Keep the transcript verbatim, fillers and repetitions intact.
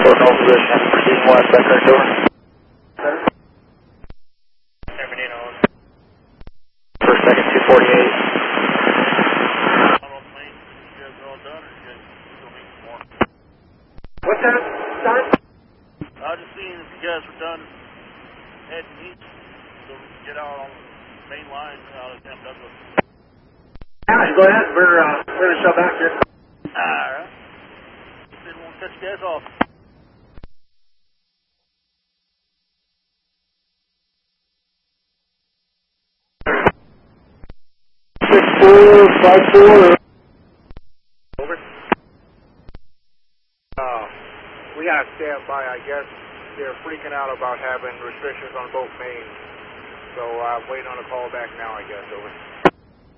four, no position, proceeding west, back right door. First, second, two forty-eight. What's that, Don? I was just seeing if you guys were done heading east, so we can get out on the main line out of Camp Douglas. Yeah, go ahead. We're, uh, we're going to shove back here. Alright. Didn't want to cut you guys off. Six four, five four. Over. Uh, we got to stand by, I guess. They're freaking out about having restrictions on both mains. So I'm uh, waiting on a call back now, I guess. Over.